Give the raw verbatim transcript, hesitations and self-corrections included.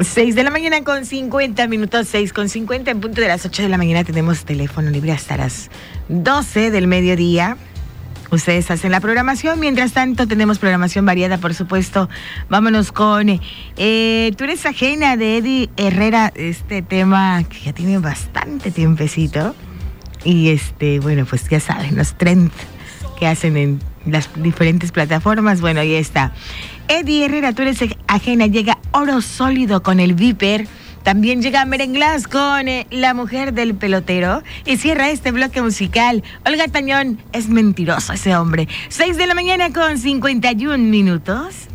seis de la mañana con cincuenta minutos, seis con cincuenta, en punto de las ocho de la mañana tenemos teléfono libre hasta las doce del mediodía. Ustedes hacen la programación, mientras tanto tenemos programación variada, por supuesto. Vámonos con eh, Tú eres ajena, de Eddie Herrera, este tema que ya tiene bastante tiempecito. Y este, bueno, pues ya saben, los trends que hacen en las diferentes plataformas. Bueno, ahí está. Eddie Herrera, Tú eres ajena, llega Oro Sólido con el Viper. También llega Merenglás con eh, La Mujer del Pelotero. Y cierra este bloque musical Olga Tañón, Es Mentiroso ese hombre. seis de la mañana con cincuenta y un minutos.